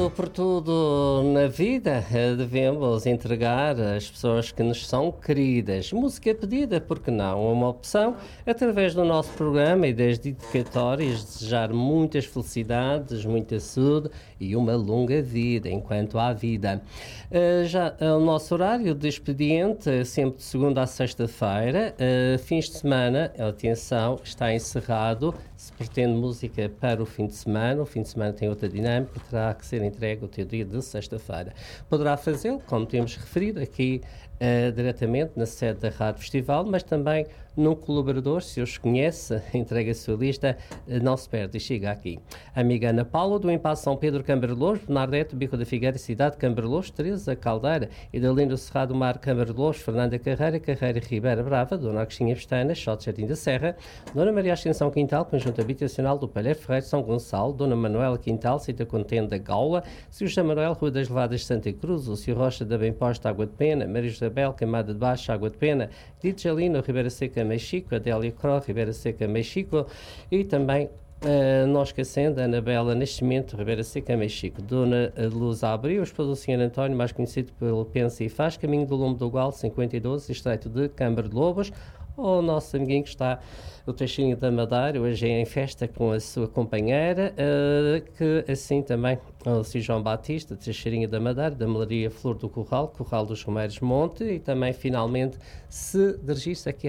por tudo na vida, devemos entregar às pessoas que nos são queridas. Música pedida, porque não? Uma opção, através do nosso programa e das dedicatórias, desejar muitas felicidades, muita saúde e uma longa vida, enquanto há vida. Já o nosso horário de expediente é sempre de segunda a sexta-feira. Fins de semana, atenção, está encerrado. Se pretende música para o fim de semana tem outra dinâmica, terá que ser entregue o teu dia de sexta-feira. Poderá fazê-lo, como temos referido, aqui diretamente na sede da Rádio Festival, mas também num colaborador, se os conhece, entrega a sua lista, não se perde e chega aqui. Amiga Ana Paula, do Impasse São Pedro, Cambarelós, Bernardete, Bico da Figueira, Cidade, Cambarelós, Teresa Caldeira, Idalino Cerrado Mar, Cambarelós, Fernanda Carreira Ribeira Brava, Dona Agostinha Pestana, Xote Jardim da Serra, Dona Maria Ascensão Quintal, Conjunto Habitacional do Palheiro Ferreiro, São Gonçalo, Dona Manuela Quintal, Cita Contente da Gaula, Sr. José Manuel, Rua das Levadas, Santa Cruz, o Sr. Rocha da Bem Posta, Água de Pena, Maria Isabel, Queimada de Baixo, Água de Pena, Dito Jalino, Ribeira Seca, Mexico, Adélia Cro, Ribeira Seca, Mexico, e também não esquecendo a Anabela Nascimento, Ribeira Seca, Mexico, Dona Luz Abreu, esposa do Sr. António, mais conhecido pelo Pensa e Faz, caminho do Lume do Gual, 5012, estreito de Câmara de Lobos. O nosso amiguinho que está, o Teixeirinho da Madeira, hoje é em festa com a sua companheira, que assim também o Sr. João Batista, Teixeirinho da Madeira, da Melaria Flor do Corral, Corral dos Romeiros Monte, e também finalmente se registra aqui